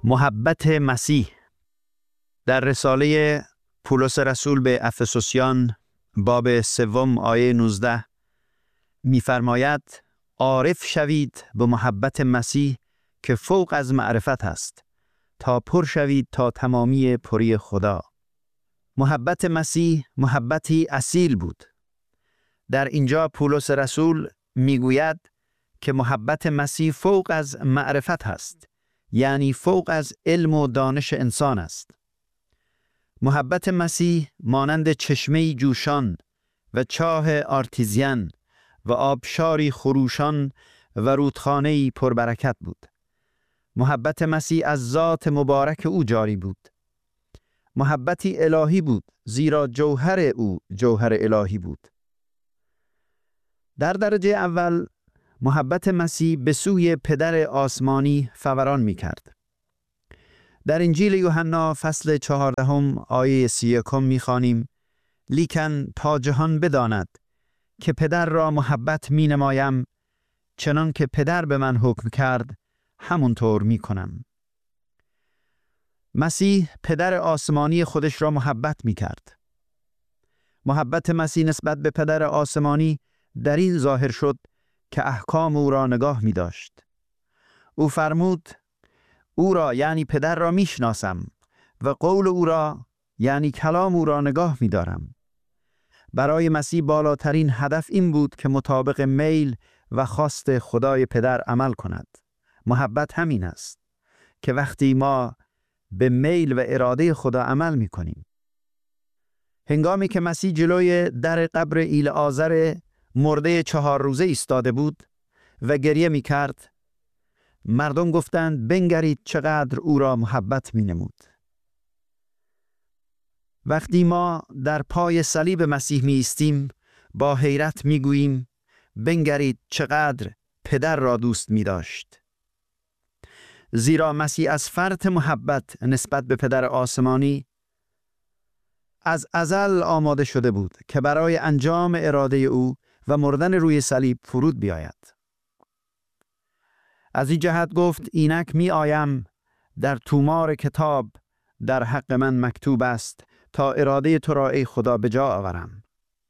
محبت مسیح. در رساله پولس رسول به افسوسیان باب 3 آیه 19 می‌فرماید عارف شوید به محبت مسیح که فوق از معرفت است تا پر شوید تا تمامی پری خدا. محبت مسیح محبتی اصیل بود. در اینجا پولس رسول میگوید که محبت مسیح فوق از معرفت است، یعنی فوق از علم و دانش انسان است. محبت مسیح مانند چشمه‌ای جوشان و چاه آرتیزیان و آبشاری خروشان و رودخانه‌ای پربرکت بود. محبت مسیح از ذات مبارک او جاری بود. محبتی الهی بود، زیرا جوهر او جوهر الهی بود. در درجه اول محبت مسیح به سوی پدر آسمانی فوران می کرد. در انجیل یوحنا فصل 14 آیه 31 می خوانیم: لیکن تا جهان بداند که پدر را محبت می نمایم، چنان که پدر به من حکم کرد همونطور می کنم. مسیح پدر آسمانی خودش را محبت می کرد. محبت مسیح نسبت به پدر آسمانی در این ظاهر شد که احکام او را نگاه می داشت. او فرمود او را یعنی پدر را می شناسم و قول او را یعنی کلام او را نگاه می دارم. برای مسیح بالاترین هدف این بود که مطابق میل و خواست خدای پدر عمل کند. محبت همین است که وقتی ما به میل و اراده خدا عمل می کنیم. هنگامی که مسیح جلوی در قبر ایلعازر مرده 4 روزه ایستاده بود و گریه می کرد، مردم گفتند بنگرید چقدر او را محبت می نمود. وقتی ما در پای صلیب مسیح می ایستیم، با حیرت می گوییم بنگرید چقدر پدر را دوست می داشت. زیرا مسیح از فرط محبت نسبت به پدر آسمانی از ازل آماده شده بود که برای انجام اراده او و مردن روی صلیب فرود بیاید. از این جهت گفت اینک می آیم، در تومار کتاب در حق من مکتوب است تا اراده تو را ای خدا به جا آورم.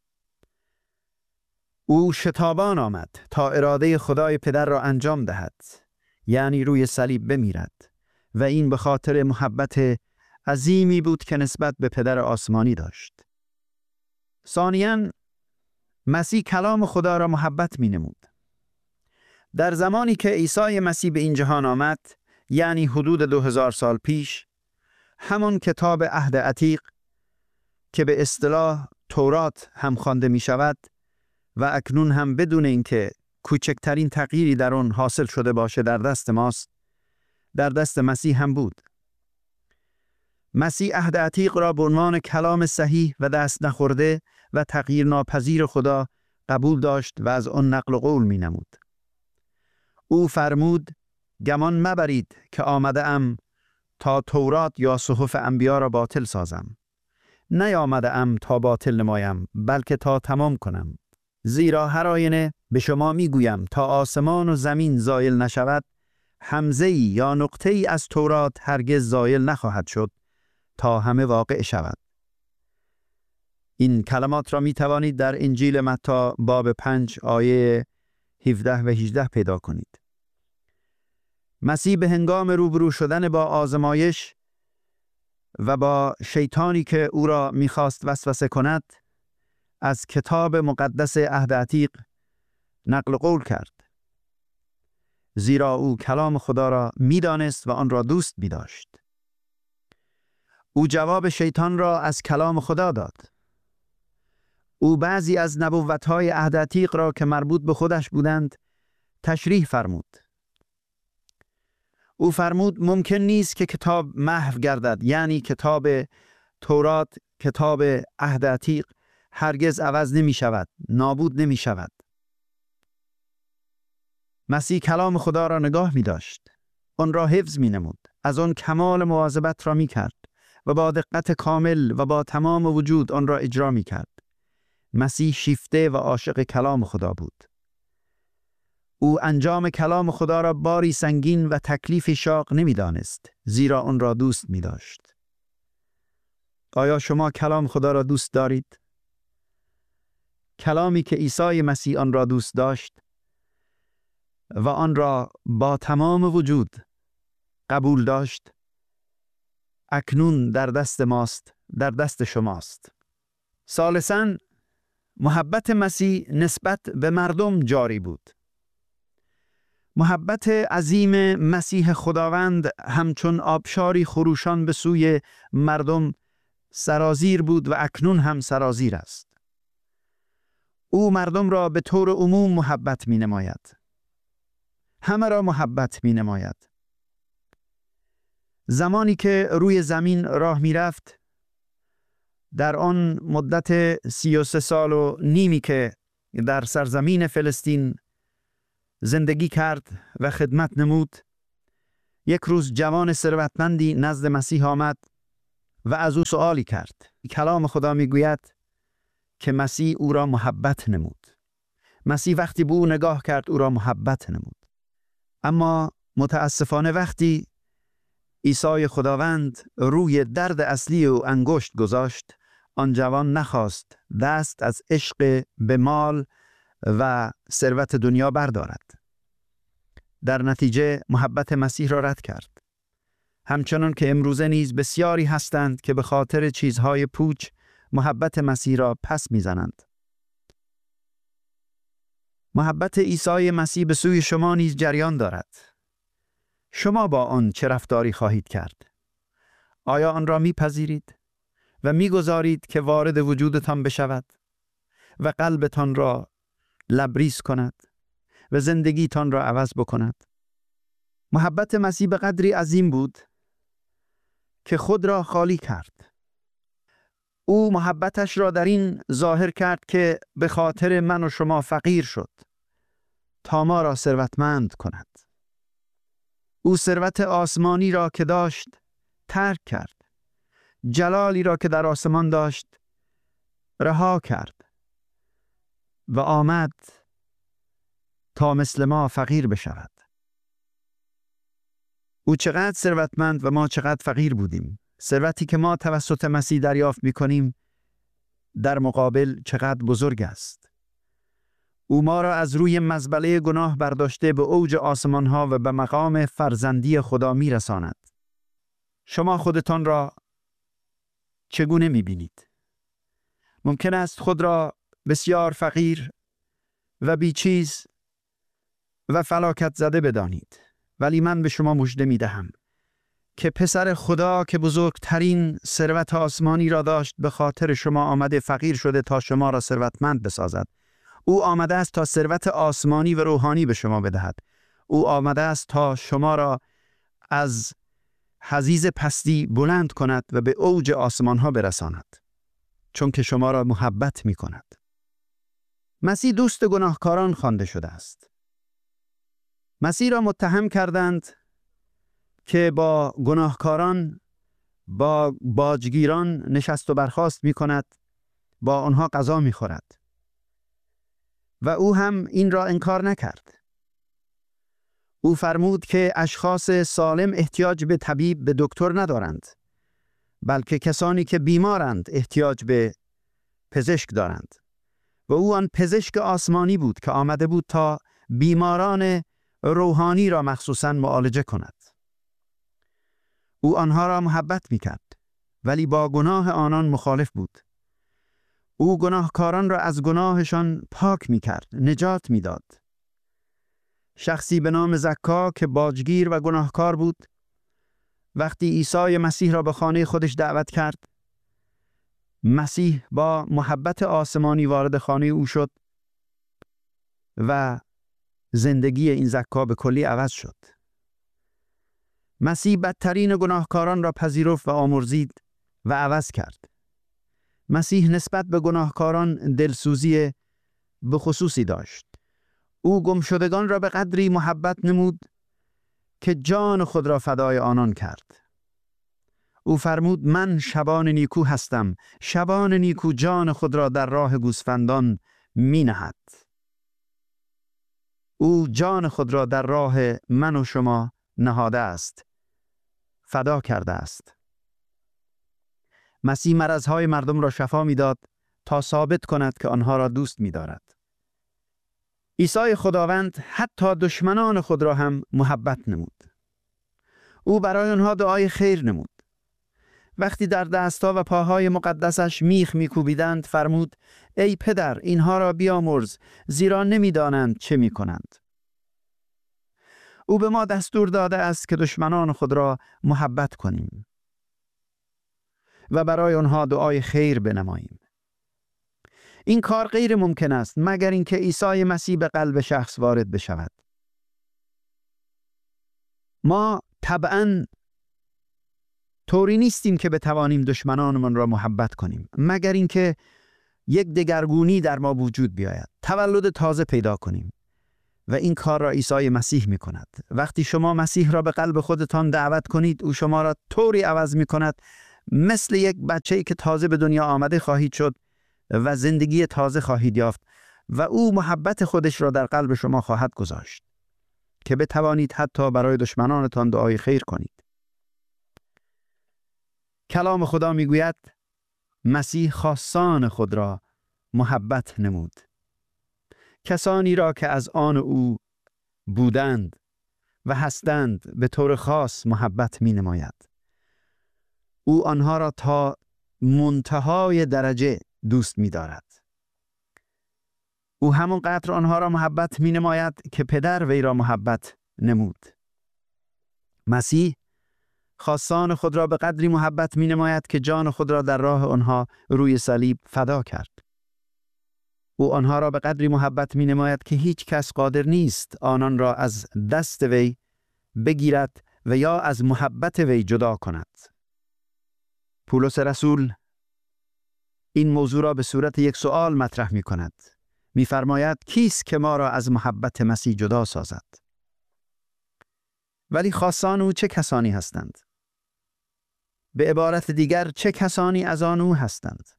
او شتابان آمد تا اراده خدای پدر را انجام دهد، یعنی روی صلیب بمیرد، و این به خاطر محبت عظیمی بود که نسبت به پدر آسمانی داشت. ثانیاً مسیح کلام خدا را محبت می نمود. در زمانی که عیسی مسیح به این جهان آمد، یعنی حدود 2000 سال پیش، همون کتاب عهد عتیق که به اصطلاح تورات هم خوانده می شود و اکنون هم بدون اینکه کوچکترین تغییری در آن حاصل شده باشه در دست ماست، در دست مسیح هم بود. مسیح عهد عتیق را به عنوان کلام صحیح و دست نخورده و تغییر ناپذیر خدا قبول داشت و از آن نقل قول می نمود. او فرمود گمان مبرید که آمده ام تا تورات یا صحف انبیا را باطل سازم. نیامده ام تا باطل نمایم، بلکه تا تمام کنم. زیرا هر آینه به شما می گویم تا آسمان و زمین زایل نشود، همزه‌ای یا نقطه‌ای از تورات هرگز زایل نخواهد شد تا همه واقع شود. این کلمات را می توانید در انجیل متی باب 5 آیه 17 و 18 پیدا کنید. مسیح به هنگام روبرو شدن با آزمایش و با شیطانی که او را می‌خواست وسوسه کند، از کتاب مقدس عهد عتیق نقل قول کرد. زیرا او کلام خدا را می‌دانست و آن را دوست می‌داشت. او جواب شیطان را از کلام خدا داد. او بعضی از نبوت‌های عهد عتیق را که مربوط به خودش بودند تشریح فرمود. او فرمود ممکن نیست که کتاب محو گردد، یعنی کتاب تورات، کتاب عهد عتیق هرگز عوض نمی شود، نابود نمی شود. مسیح کلام خدا را نگاه می داشت، آن را حفظ می نمود، از آن کمال مواظبت را می کرد و با دقت کامل و با تمام وجود آن را اجرا می کرد. مسیح شیفته و عاشق کلام خدا بود. او انجام کلام خدا را باری سنگین و تکلیف شاق نمی دانست، زیرا آن را دوست می داشت. آیا شما کلام خدا را دوست دارید؟ کلامی که عیسی مسیح آن را دوست داشت و آن را با تمام وجود قبول داشت، اکنون در دست ماست، در دست شماست. ثالثاً، محبت مسیح نسبت به مردم جاری بود. محبت عظیم مسیح خداوند همچون آبشاری خروشان به سوی مردم سرازیر بود و اکنون هم سرازیر است. او مردم را به طور عموم محبت می نماید. همه را محبت می نماید. زمانی که روی زمین راه می رفت، در آن مدت 33 سال و نیمی که در سرزمین فلسطین زندگی کرد و خدمت نمود، یک روز جوان ثروتمندی نزد مسیح آمد و از او سوالی کرد. کلام خدا می گوید که مسیح او را محبت نمود. مسیح وقتی به او نگاه کرد او را محبت نمود. اما متاسفانه وقتی عیسی خداوند روی درد اصلی او انگشت گذاشت، آن جوان نخواست دست از عشق به مال و ثروت دنیا بردارد. در نتیجه محبت مسیح را رد کرد. همچنان که امروزه نیز بسیاری هستند که به خاطر چیزهای پوچ محبت مسیح را پس میزنند. محبت عیسی مسیح به سوی شما نیز جریان دارد. شما با آن چه رفتاری خواهید کرد؟ آیا آن را میپذیرید و میگذارید که وارد وجودتان بشود و قلبتان را لبریز کند و زندگیتان را عوض بکند؟ محبت مسیح به قدری عظیم بود که خود را خالی کرد. او محبتش را در این ظاهر کرد که به خاطر من و شما فقیر شد تا ما را ثروتمند کند. او ثروت آسمانی را که داشت ترک کرد. جلالی را که در آسمان داشت رها کرد و آمد تا مثل ما فقیر بشود. او چقدر ثروتمند و ما چقدر فقیر بودیم. ثروتی که ما توسط مسیح دریافت می‌کنیم در مقابل چقدر بزرگ است. او ما را از روی مزبله گناه برداشته به اوج آسمان‌ها و به مقام فرزندی خدا می‌رساند. شما خودتان را چگونه می‌بینید؟ ممکن است خود را بسیار فقیر و بیچیز و فلاکت زده بدانید، ولی من به شما مژده می‌دهم که پسر خدا که بزرگترین ثروت آسمانی را داشت به خاطر شما آمده فقیر شده تا شما را ثروتمند بسازد. او آمده است تا ثروت آسمانی و روحانی به شما بدهد. او آمده است تا شما را از حضیض پستی بلند کند و به اوج آسمان ها برساند، چون که شما را محبت می کند. مسیح دوست گناهکاران خوانده شده است. مسیح را متهم کردند که با گناهکاران، با باجگیران نشست و برخاست می کند، با آنها غذا می خورد. و او هم این را انکار نکرد. او فرمود که اشخاص سالم احتیاج به طبیب، به دکتر ندارند، بلکه کسانی که بیمارند احتیاج به پزشک دارند. و او آن پزشک آسمانی بود که آمده بود تا بیماران روحانی را مخصوصاً معالجه کند. او آنها را محبت می‌کرد، ولی با گناه آنان مخالف بود. او گناهکاران را از گناهشان پاک می‌کرد، نجات می‌داد. شخصی به نام زکا که باجگیر و گناهکار بود، وقتی عیسی مسیح را به خانه خودش دعوت کرد، مسیح با محبت آسمانی وارد خانه او شد و زندگی این زکا به کلی عوض شد. مسیح بدترین گناهکاران را پذیرفت و آمرزید و عوض کرد. مسیح نسبت به گناهکاران دلسوزی به خصوصی داشت. او گمشدگان را به قدری محبت نمود که جان خود را فدای آنان کرد. او فرمود من شبان نیکو هستم، شبان نیکو جان خود را در راه گوسفندان می نهد. او جان خود را در راه من و شما نهاده است، فدا کرده است. مسیح مرضهای مردم را شفا می‌داد تا ثابت کند که آنها را دوست می‌دارد. عیسی خداوند حتی دشمنان خود را هم محبت نمود. او برای آنها دعای خیر نمود. وقتی در دست‌ها و پاهای مقدسش میخ می‌کوبیدند فرمود: ای پدر، اینها را بیامرز، زیرا نمی‌دانند چه می‌کنند. او به ما دستور داده است که دشمنان خود را محبت کنیم و برای آنها دعای خیر بنماییم. این کار غیر ممکن است مگر اینکه عیسی مسیح به قلب شخص وارد بشود. ما طبعاً طوری نیستیم که بتوانیم دشمنانمان را محبت کنیم مگر اینکه یک دگرگونی در ما وجود بیاید، تولد تازه پیدا کنیم، و این کار را عیسی مسیح می کند. وقتی شما مسیح را به قلب خودتان دعوت کنید، او شما را طوری عوض می کند مثل یک بچه‌ای که تازه به دنیا آمده خواهید شد و زندگی تازه خواهید یافت و او محبت خودش را در قلب شما خواهد گذاشت که بتوانید حتی برای دشمنانتان دعای خیر کنید. کلام خدا میگوید مسیح خاصان خود را محبت نمود. کسانی را که از آن او بودند و هستند به طور خاص محبت می نماید. او آنها را تا منتهای درجه دوست می دارد. او همون قدر آنها را محبت می نماید که پدر وی را محبت نمود. مسیح خاصان خود را به قدری محبت می نماید که جان خود را در راه آنها روی صلیب فدا کرد. او آنها را به قدری محبت می نماید که هیچ کس قادر نیست آنان را از دست وی بگیرد و یا از محبت وی جدا کند. پولس رسول این موضوع را به صورت یک سوال مطرح می کند. می فرماید کیست که ما را از محبت مسیح جدا سازد؟ ولی خاصان او چه کسانی هستند؟ به عبارت دیگر چه کسانی از آن او هستند؟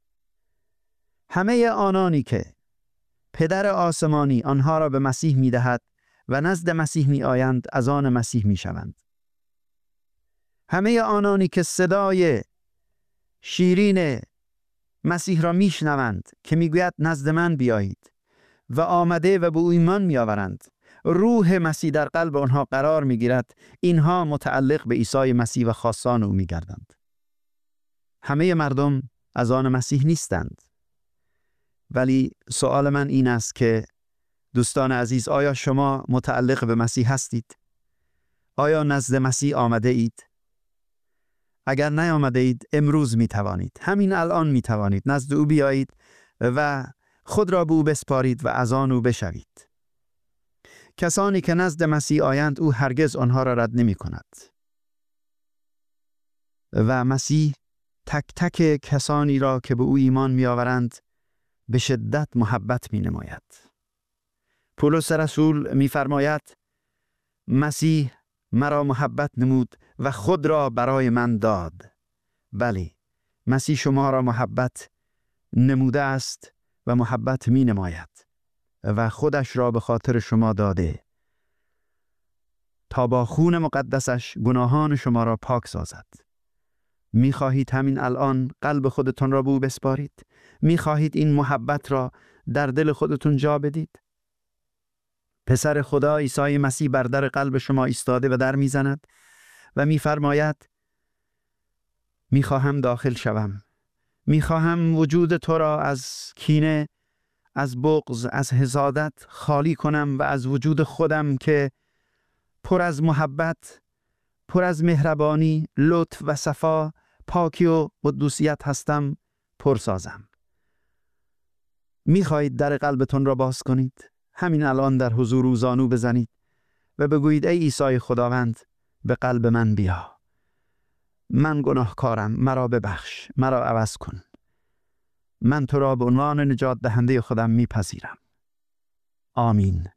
همه آنانی که پدر آسمانی آنها را به مسیح می دهد و نزد مسیح می آیند از آن مسیح می شوند. همه آنانی که صدای شیرین مسیح را می شنوند که می گوید نزد من بیایید و آمده و به او ایمان می آورند، روح مسیح در قلب آنها قرار می گیرد، اینها متعلق به عیسی مسیح و خاصان او می گردند. همه مردم از آن مسیح نیستند. ولی سوال من این است که دوستان عزیز، آیا شما متعلق به مسیح هستید؟ آیا نزد مسیح آمده اید؟ اگر نیامده اید امروز می توانید، همین الان می توانید نزد او بیایید و خود را به او بسپارید و از آن او بشوید. کسانی که نزد مسیح آیند او هرگز آنها را رد نمی کند و مسیح تک تک کسانی را که به او ایمان می آورند به شدت محبت می نماید. پولس رسول می فرماید مسیح مرا محبت نمود و خود را برای من داد. بله، مسیح شما را محبت نموده است و محبت می نماید و خودش را به خاطر شما داده تا با خون مقدسش گناهان شما را پاک سازد. می خواهید همین الان قلب خودتون را به او بسپارید؟ می خواهید این محبت را در دل خودتون جا بدید؟ پسر خدا عیسی مسیح بر در قلب شما ایستاده و در می زند و می فرماید می خواهم داخل شوم. می خواهم وجود تو را از کینه، از بغض، از حسادت خالی کنم و از وجود خودم که پر از محبت، پر از مهربانی، لطف و صفا، پاکی و قدوسیت هستم پر سازم. می خواهید در قلبتون را باز کنید؟ همین الان در حضور او زانو بزنید و بگویید ای عیسی خداوند، به قلب من بیا. من گناهکارم، مرا ببخش، مرا عوض کن. من تو را به عنوان نجات دهنده خودم میپذیرم. آمین.